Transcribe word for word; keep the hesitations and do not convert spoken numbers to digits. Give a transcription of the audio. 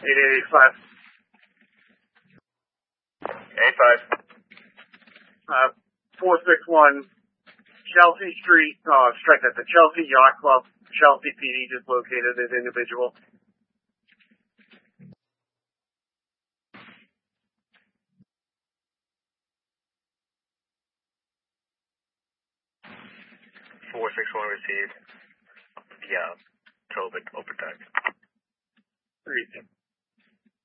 eight eight eight five. eight five. Uh, four six one, Chelsea Street, uh, strike that, the Chelsea Yacht Club, Chelsea P D just located an individual. four six one received. Yeah, Tobin, overtime. Three.